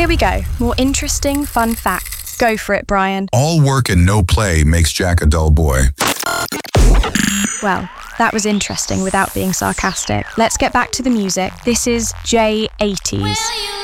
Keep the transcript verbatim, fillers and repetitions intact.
Here we go. More interesting, fun facts. Go for it, Brian. All work and no play makes Jack a dull boy. Well, that was interesting without being sarcastic. Let's get back to the music. This is J eighties.